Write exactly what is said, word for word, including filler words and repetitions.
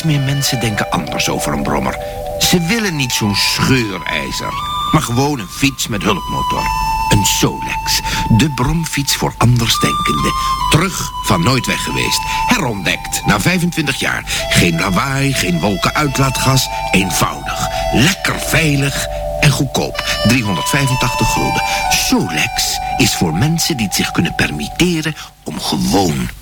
Steeds meer mensen denken anders over een brommer. Ze willen niet zo'n scheurijzer, maar gewoon een fiets met hulpmotor. Een Solex, de bromfiets voor andersdenkenden. Terug van nooit weg geweest. Herontdekt na vijfentwintig jaar. Geen lawaai, geen wolkenuitlaatgas. Eenvoudig, lekker veilig en goedkoop. driehonderdvijfentachtig gulden. Solex is voor mensen die het zich kunnen permitteren om gewoon